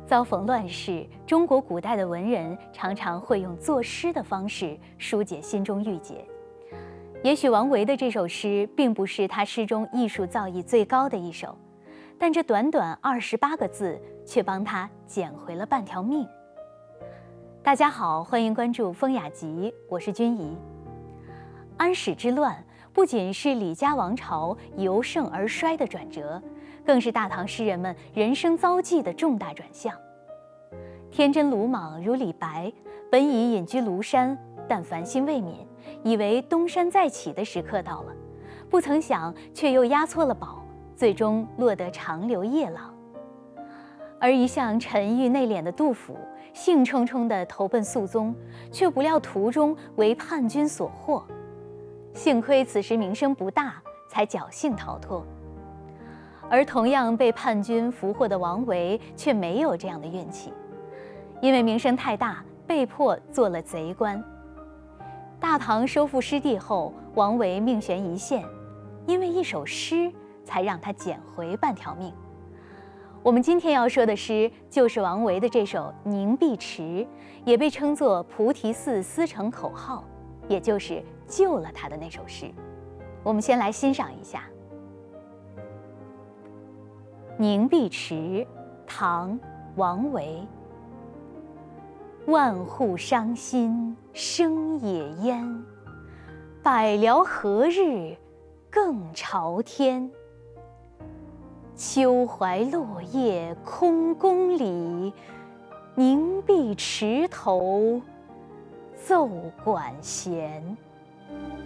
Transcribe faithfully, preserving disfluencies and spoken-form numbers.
遭逢乱世，中国古代的文人常常会用作诗的方式疏解心中郁结。也许王维的这首诗并不是他诗中艺术造诣最高的一首，但这短短二十八个字却帮他捡回了半条命。大家好，欢迎关注风雅集，我是君怡。安史之乱不仅是李家王朝由盛而衰的转折，更是大唐诗人们人生遭际的重大转向。天真鲁莽如李白，本已隐居庐山，但烦心未泯，以为东山再起的时刻到了，不曾想却又押错了宝，最终落得长流夜郎。而一向沉郁内敛的杜甫，兴冲冲地投奔肃宗，却不料途中为叛军所获，幸亏此时名声不大，才侥幸逃脱。而同样被叛军俘获的王维却没有这样的运气，因为名声太大，被迫做了贼官。大唐收复失地后，王维命悬一线，因为一首诗才让他捡回半条命。我们今天要说的诗就是王维的这首《凝碧池》，也被称作菩提寺思成口号，也就是救了他的那首诗。我们先来欣赏一下《凝碧池》，唐·王维。万户伤心生野烟，百僚何日更朝天？秋怀落叶空宫里，凝碧池头奏管弦。